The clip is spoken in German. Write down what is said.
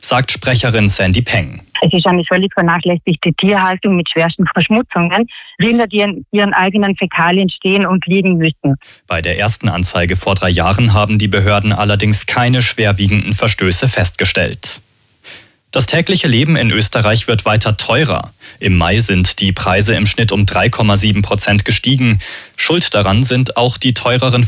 sagt Sprecherin Sandy Peng. Es ist eine völlig vernachlässigte Tierhaltung mit schwersten Verschmutzungen. Rinder, die in ihren eigenen Fäkalien stehen und liegen müssen. Bei der ersten Anzeige vor 3 Jahren haben die Behörden allerdings keine schwerwiegenden Verstöße festgestellt. Das tägliche Leben in Österreich wird weiter teurer. Im Mai sind die Preise im Schnitt um 3,7% gestiegen. Schuld daran sind auch die teureren